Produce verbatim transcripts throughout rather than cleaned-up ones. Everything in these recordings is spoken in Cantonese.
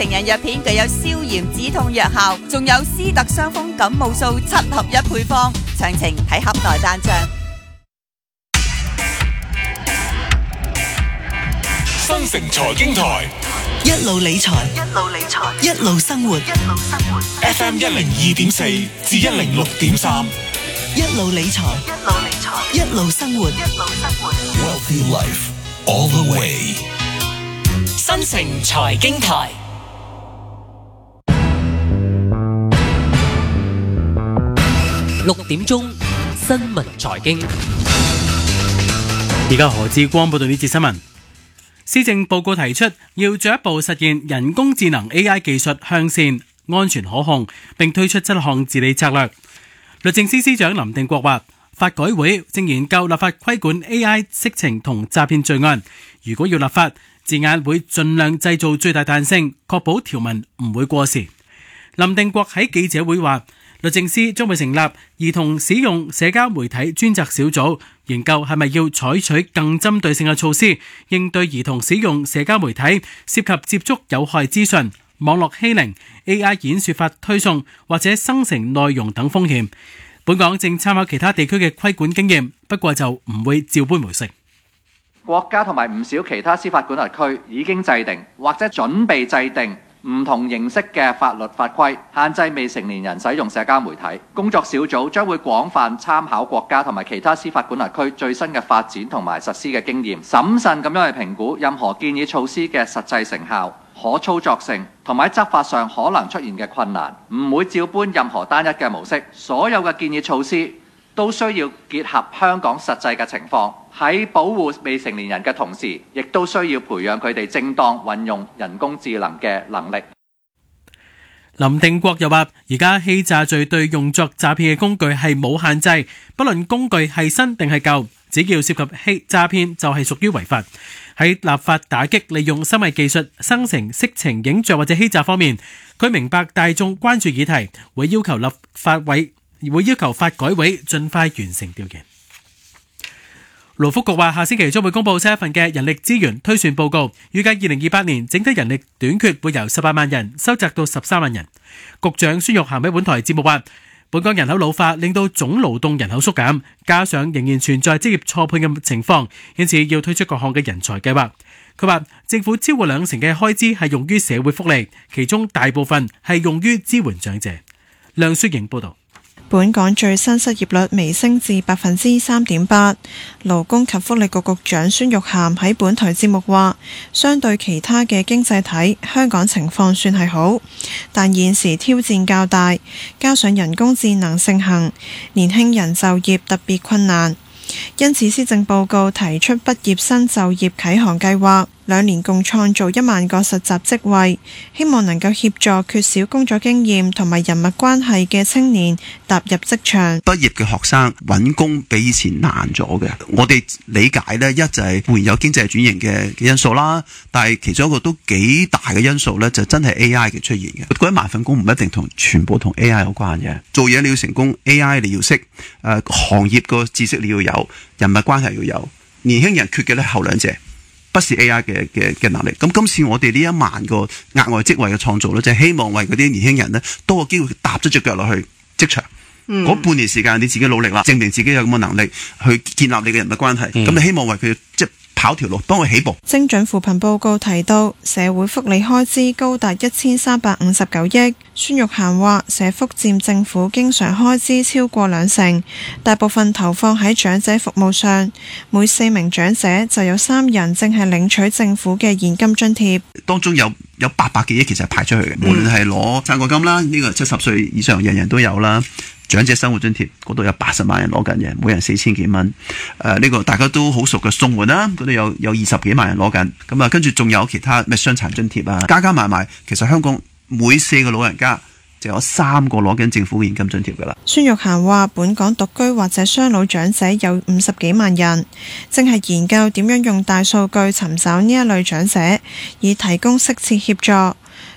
情人藥片具有消炎止痛藥效，仲有斯特傷風感冒素七合一配方。詳情睇盒內單張。 新城財經台， 一路理財，一路理財，一路生活，一路生活。 F M 一零二點四至一零六點三， 一路理財，一路理財，一路生活，一路生活。 Wealthy Life all the way。 新城財經台， 六點鐘新聞財經。 而家何志光報道呢節新聞。施政報告提出要進一步實現人工智能 A I 技術向善、安全可控，並推出七項治理策略。律政司司長林定國話，法改會正研究立法規管 A I 色情同詐騙罪案，如果要立法，字眼會盡量製造最大彈性，確保條文唔會過時。林定國喺記者會話，律政司將會成立兒童使用社交媒體專責小組，研究係咪要採取更針對性嘅措施，應對兒童使用社交媒體涉及接觸有害資訊、網絡欺凌、A I 演說法推送或者生成內容等風險。本港正參考其他地區嘅規管經驗，不過就唔會照搬模式。 國家同埋唔少其他司法管轄區已經制定或者準備制定唔同形式嘅法律法規，限制未成年人使用社交媒體。工作小組將會廣泛參考國家同埋其他司法管轄區最新嘅發展同埋實施嘅經驗，審慎咁樣去評估任何建議措施嘅實際成效、可操作性同埋執法上可能出現嘅困難，唔會照搬任何單一嘅模式。所有嘅建議措施都需要結合香港實際嘅情況，喺保護未成年人嘅同時，亦都需要培養佢哋正當運用人工智能嘅能力。 林定國又話，而家欺詐罪對用作詐騙嘅工具係冇限制，不論工具係新定係舊，只要涉及欺詐騙就係屬於違法。喺立法打擊利用深偽技術生成色情影像或者欺詐方面，佢明白大眾關注議題，會要求立法委會要求法改會盡快完成調研。勞福局話，下星期將會公布新一份嘅人力資源推算報告，預計二零二八年整體人力短缺會由十八萬人收窄到十三萬人。局長孫玉菡喺本台節目話，本港人口老化令到總勞動人口縮減，加上仍然存在職業錯配嘅情況，因此要推出各項嘅人才計劃。佢話政府超過兩成嘅開支係用於社會福利，其中大部分係用於支援長者。梁雪瑩報道。 本港最新失業率微升至百分之三點八。勞工及福利局局長孫玉菡喺本台節目話，相對其他嘅經濟體，香港情況算係好，但現時挑戰較大，加上人工智能盛行，年輕人就業特別困難。因此施政報告提出畢業生就業啟航計劃，兩年共創造一萬個實習職位，希望能夠協助缺少工作經驗同埋人脈關係嘅青年踏入職場。 畢業嘅學生揾工比以前難咗嘅，我哋理解呢，一就係固然有經濟轉型嘅因素啦，但係其中一個都幾大嘅因素呢，就真係 A I 嘅出現嘅。嗰一萬份工唔一定同全部同 A I 有關嘅，做嘢你要成功 A I 你要識，誒、呃、行業個知識你要有，人脈關係要有。年輕人缺嘅呢後兩者，不是 A I 嘅嘅嘅能力。咁今次我哋呢一萬個額外職位嘅創造呢，就係、是、希望為嗰啲年輕人呢多個機會踏咗隻腳落去職場。嗰、嗯、半年時間你自己努力啦，證明自己有咁嘅能力去建立你嘅人脈關係。咁、嗯、你希望為佢即係跑條路，幫佢起步。 精準扶貧報告提到，社會福利開支高達一千三百五十九億。孫玉菡話，社福佔政府經常開支超過兩成，大部分投放喺長者服務上。每四名長者就有三人正係領取政府嘅現金津貼。 當中有有八百幾億其實係派出去嘅，無論係攞生果金啦，呢、這個七十歲以上人人都有啦。長者生活津貼嗰度有八十萬人攞緊嘅，每人四千幾蚊。誒、呃、呢、這個大家都好熟嘅綜援啦，嗰度有有二十幾萬人攞緊。咁啊，跟住仲有其他咩傷殘津貼啊，加加埋埋，其實香港每四個老人家就有三個攞緊政府現金津貼㗎啦。 孫玉菡話：本港獨居或者雙老長者有五十幾萬人，正係研究點樣用大數據尋找呢一類長者，以提供適切協助。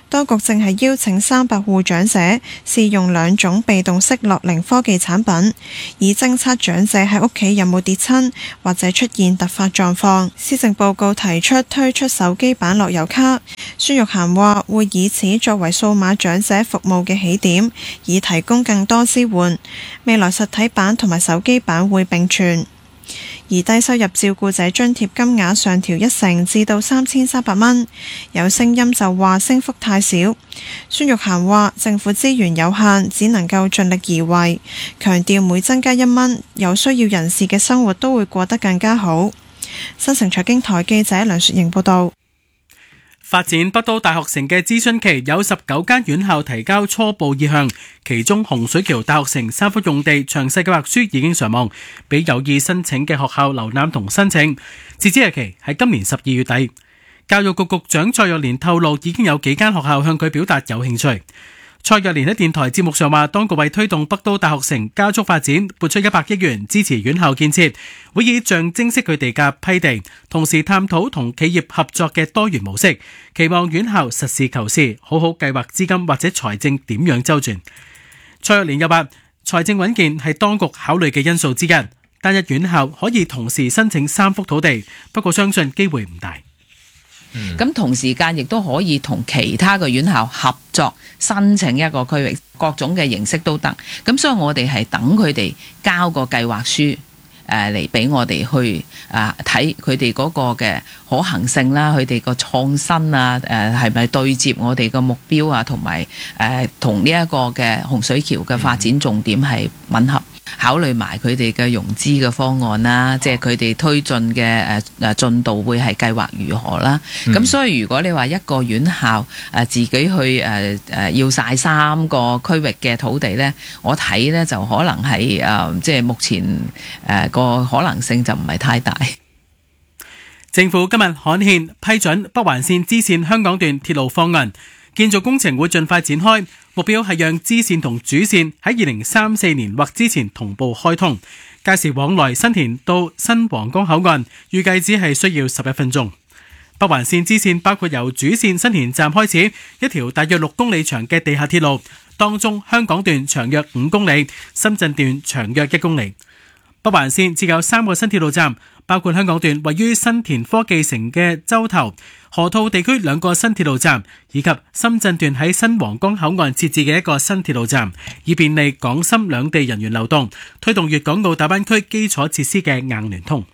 當局正係邀請三百戶長者試用兩種被動式樂齡科技產品，以偵測長者喺屋企有冇跌親或者出現突發狀況。施政報告提出推出手機版樂悠卡，孫玉菡話會以此作為數碼長者服務嘅起點，以提供更多支援。未來實體版同埋手機版會並存。而低收入照顧者津貼金額上調一成至到三千三百蚊，有聲音就話升幅太少。孫玉菡話政府資源有限，只能夠盡力而為，強調每增加一蚊，有需要人士嘅生活都會過得更加好。新城財經台記者梁雪瑩報道。 發展北都大學城嘅諮詢期有十九間院校提交初步意向，其中洪水橋大學城三幅用地詳細計劃書已經上網，俾有意申請嘅學校瀏覽同申請，截止日期係今年十二月底。教育局局長蔡若蓮透露，已經有幾間學校向佢表達有興趣。蔡若蓮喺電台節目上話，當局為推動北都大學城加速發展，撥出一百億元支持院校建設，會以象徵式佢哋嘅批地，同時探討同企業合作嘅多元模式，期望院校實事求是，好好計劃資金或者財政點樣周轉。蔡若蓮又話，財政穩健係當局考慮嘅因素之一，單一院校可以同時申請三幅土地，不過相信機會唔大。 咁、嗯、同時間亦都可以同其他嘅院校合作申請一個區域，各種嘅形式都得。咁所以我哋係等佢哋交個計劃書誒嚟俾我哋去啊睇佢哋嗰個嘅可行性啦，佢哋個創新啊誒係咪對接我哋個目標啊，同埋誒同呢一個嘅洪水橋嘅發展重點係吻合。考慮埋佢哋嘅融資嘅方案啦，即係佢哋推進嘅誒誒進度會係計劃如何啦。咁、嗯、所以如果你話一個院校誒自己去誒誒、呃、要晒三個區域嘅土地呢，我睇呢就可能係誒、呃、即係目前誒個、呃、可能性就唔係太大。 政府今日刊憲批准北環線支線香港段鐵路方案，建造工程會盡快展開，目標係讓支線同主線喺二零三四年或之前同步開通。屆時往來新田到新皇崗口岸，預計只係需要十一分鐘。北環線支線包括由主線新田站開始一條大約六公里長嘅地下鐵路，當中香港段長約五公里，深圳段長約一公里。北環線設有三個新鐵路站，包括香港段位於新田科技城嘅洲頭、河套地區兩個新鐵路站，以及深圳段喺新皇崗口岸設置嘅一個新鐵路站，以便利港深兩地人員流動，推動粵港澳大灣區基礎設施嘅硬聯通。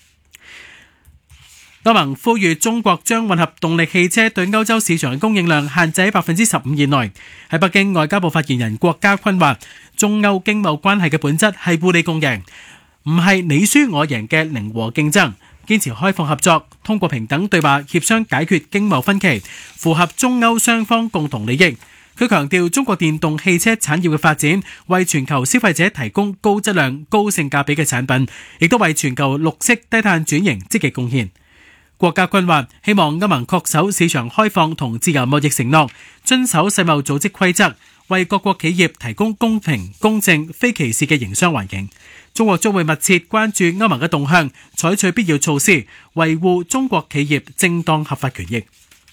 歐盟呼籲中國將混合動力汽車對歐洲市場嘅供應量限制喺百分之十五以內。喺北京，外交部發言人郭家坤話，中歐經貿關係嘅本質係互利共贏，唔係你輸我贏嘅零和競爭，堅持開放合作，通過平等對話協商解決經貿分歧，符合中歐雙方共同利益。佢強調，中國電動汽車產業嘅發展為全球消費者提供高質量、高性價比嘅產品，亦都為全球綠色低碳轉型積極貢獻。郭家坤話，希望歐盟恪守市場開放同自由貿易承諾，遵守世貿組織規則，為各國企業提供公平、公正、非歧視嘅營商環境。中國將會密切關注歐盟嘅動向，採取必要措施，維護中國企業正當合法權益。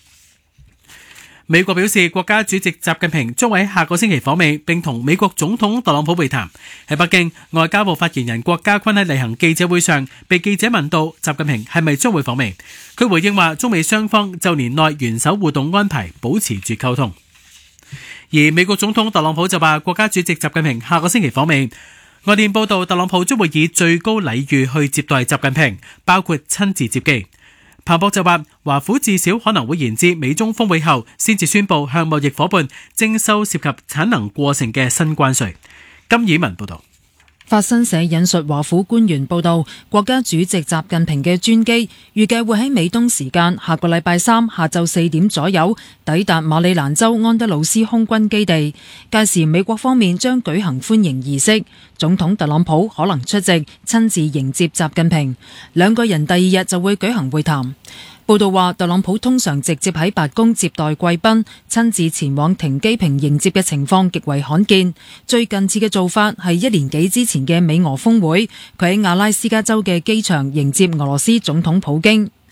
美國表示，國家主席習近平將會喺下個星期訪美，並同美國總統特朗普會談。喺北京，外交部發言人郭家坤喺例行記者會上被記者問到習近平係咪將會訪美，佢回應話，中美雙方就年內元首互動安排保持住溝通。而美國總統特朗普就話，國家主席習近平下個星期訪美。外電報道，特朗普將會以最高禮遇去接待習近平，包括親自接機。彭博就話，華府至少可能會延至美中峰會後，先至宣布向貿易夥伴徵收涉及產能過剩嘅新關稅。金以文報道。 法新社引述華府官員報道，國家主席習近平嘅專機預計會喺美東時間下個禮拜三下晝四點左右抵達馬里蘭州安德魯斯空軍基地，屆時美國方面將舉行歡迎儀式，總統特朗普可能出席親自迎接習近平，兩個人第二日就會舉行會談。報道話，特朗普通常直接喺白宮接待貴賓，親自前往停機坪迎接嘅情況極為罕見。最近次嘅做法係一年幾之前嘅美俄峰會，佢喺阿拉斯加州嘅機場迎接俄羅斯總統普京。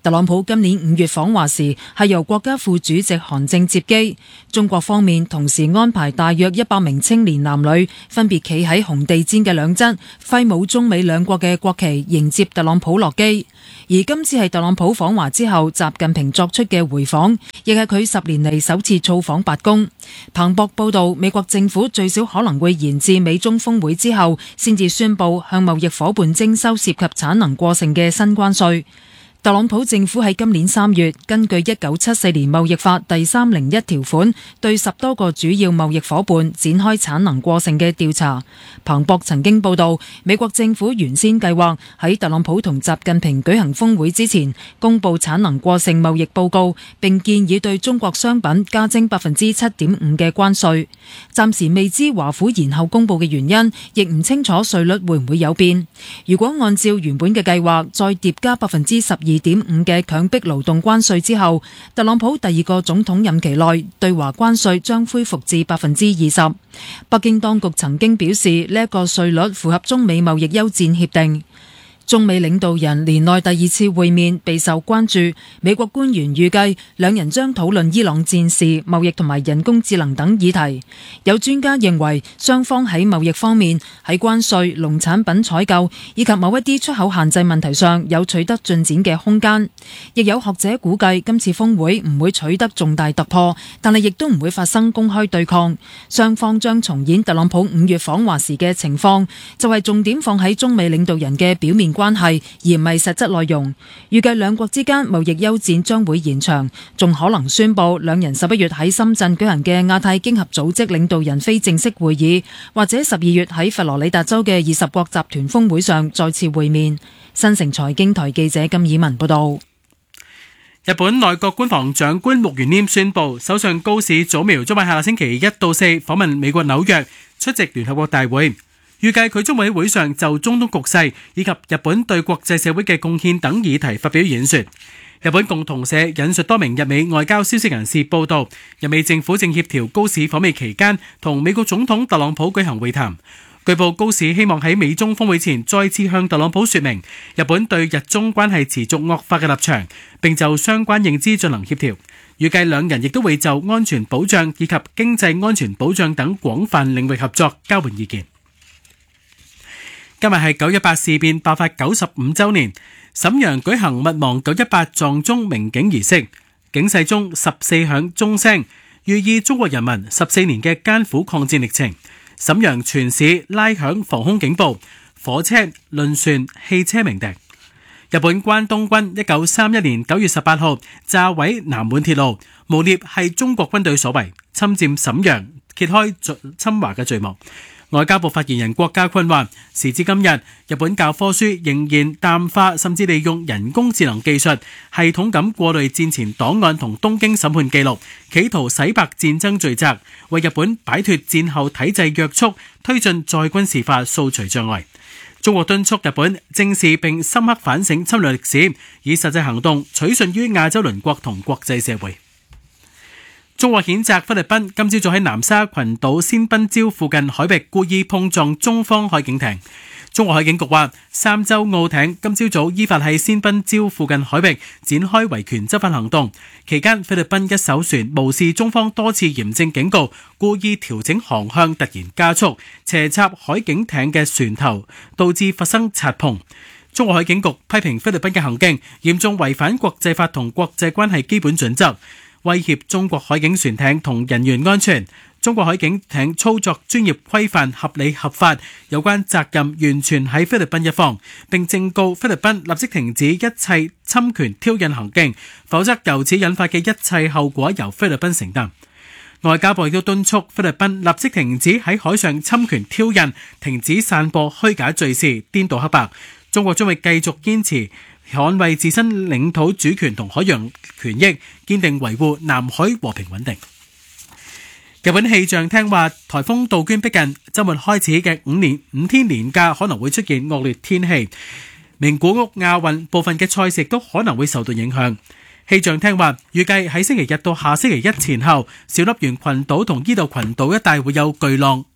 特朗普今年五月訪華時係由國家副主席韓正接機，中國方面同時安排大約一百名青年男女分別企喺紅地毯嘅兩側，揮舞中美兩國嘅國旗迎接特朗普落機。而今次係特朗普訪華之後，習近平作出嘅回訪，亦係佢十年嚟首次造訪白宮。彭博報道，美國政府最少可能會延至美中峰會之後，先至宣布向貿易夥伴徵收涉及產能過剩嘅新關稅。特朗普政府喺今年三月根據一九七四年貿易法第三零一條款，對十多個主要貿易夥伴展開產能過剩嘅調查。彭博曾經報道，美國政府原先計劃喺特朗普同習近平舉行峰會之前，公布產能過剩貿易報告，並建議對中國商品加徵百分之七點五嘅關稅。暫時未知華府延後公布嘅原因，亦唔清楚稅率會唔會有變。如果按照原本嘅計劃，再疊加百分之十二二點五嘅強迫勞動關稅之後，特朗普第二個總統任期內對華關稅將恢復至百分之二十。北京當局曾經表示，呢一個稅率符合中美貿易休戰協定。中美領導人年內第二次會面備受關注，美國官員預計兩人將討論伊朗戰事、貿易同埋人工智能等議題。有專家認為，雙方喺貿易方面、喺關稅、農產品採購以及某一啲出口限制問題上有取得進展嘅空間。亦有學者估計，今次峰會唔會取得重大突破，但係亦都唔會發生公開對抗。雙方將重演特朗普五月訪華時嘅情況，就係重點放喺中美領導人嘅表面關係，而唔係實質內容。預計兩國之間貿易休戰將會延長，仲可能宣布兩人十一月喺深圳舉行嘅亞太經合組織領導人非正式會議，或者十二月喺佛羅里達州嘅二十國集團峰會上再次會面。新城財經台記者金以文報道。 日本內閣官房長官木原稔宣布，首相高市早苗將喺下星期一到四訪問美國紐約，出席聯合國大會。預計佢將會喺會上就中東局勢以及日本對國際社會嘅貢獻等議題發表演說。日本共同社引述多名日美外交消息人士報道，日美政府正協調高市訪美期間同美國總統特朗普舉行會談。據報高市希望喺美中峰會前再次向特朗普說明日本對日中關係持續惡化嘅立場，並就相關認知進行協調。預計兩人亦都會就安全保障以及經濟安全保障等廣泛領域合作交換意見。今日係九一八事變爆發九十五週年，瀋陽舉行勿忘九一八撞鐘鳴警儀式，警世鐘十四響鐘聲，寓意中國人民十四年嘅艱苦抗戰歷程。瀋陽全市拉響防空警報，火車、輪船、汽車鳴笛。日本關東軍一九三一年九月十八號炸毀南滿鐵路，誣衊係中國軍隊所為，侵佔瀋陽，揭開侵華嘅序幕。外交部發言人郭家坤話：時至今日，日本教科書仍然淡化甚至利用人工智能技術，系統咁過濾戰前檔案同東京審判記錄，企圖洗白戰爭罪責，為日本擺脫戰後體制約束，推進再軍事化掃除障礙。中國敦促日本正視並深刻反省侵略歷史，以實際行動取信於亞洲鄰國同國際社會。中國譴責菲律賓今朝早喺南沙群島仙賓礁附近海域故意碰撞中方海警艇。中國海警局話，三艘澳艇今朝早依法喺仙賓礁附近海域展開維權執法行動，期間菲律賓一艘船無視中方多次嚴正警告，故意調整航向，突然加速，斜插海警艇嘅船頭，導致發生擦碰。中國海警局批評菲律賓嘅行徑嚴重違反國際法同國際關係基本準則，威脅中國海警船艇同人員安全。中國海警艇操作專業規範合理合法，有關責任完全喺菲律賓一方，並正告菲律賓立即停止一切侵權挑釁行徑，否則由此引發嘅一切後果由菲律賓承擔。外交部亦都敦促菲律賓立即停止喺海上侵權挑釁，停止散播虛假敘事，顛倒黑白。中國將會繼續堅持捍衛自身領土主權同海洋權益，堅定維護南海和平穩定。日本氣象廳話，颱風杜鵑逼近，週末開始嘅五年五天連假可能會出現惡劣天氣。名古屋亞運部分嘅賽事都可能會受到影響。氣象廳話，預計喺星期日到下星期一前後，小笠原群島同伊豆群島一帶會有巨浪、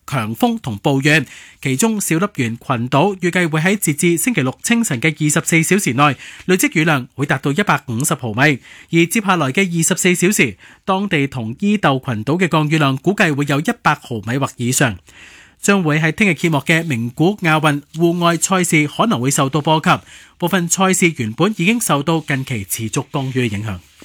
強風同暴雨，其中小笠原群島預計會喺截至星期六清晨嘅二十四小時內累積雨量會達到一百五十毫米，而接下來嘅二十四小時，當地同伊豆群島嘅降雨量估計會有一百毫米或以上。將會喺聽日揭幕嘅名古亞運戶外賽事可能會受到波及，部分賽事原本已經受到近期持續降雨嘅影響。